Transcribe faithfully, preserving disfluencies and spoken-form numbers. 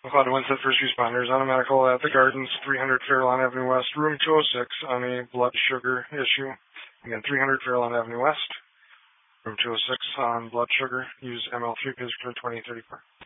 McLeod Winsett, First Responders on a medical at the Gardens, three hundred Fairlawn Avenue West, room two oh six, on a blood sugar issue. Again, three hundred Fairlawn Avenue West, room two oh six on blood sugar. Use M L three Physical twenty thirty-four.